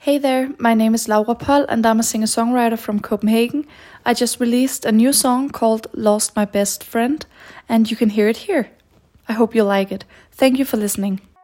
Hey there, my name is Laura Poll and I'm a singer-songwriter from Copenhagen. I just released a new song called Lost My Best Friend and you can hear it here. I hope you like it. Thank you for listening.